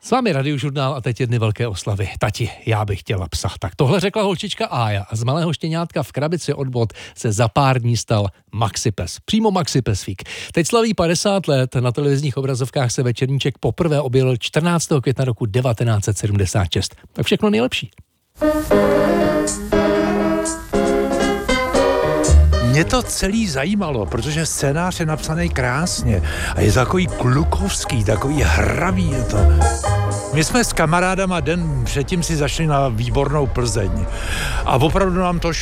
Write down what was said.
S vámi Radiožurnál a teď jedny velké oslavy. Tati, já bych chtěla psa. Tak tohle řekla holčička Ája a z malého štěňátka v krabici od bot se za pár dní stal maxipes. Přímo maxipesvík. Teď slaví 50 let, na televizních obrazovkách se večerníček poprvé objevil 14. května roku 1976. Tak všechno nejlepší. Mě to celý zajímalo, protože scénář je napsaný krásně a je takový klukovský, takový hravý je to. My jsme s kamarádama den předtím si zašli na výbornou Plzeň a opravdu nám to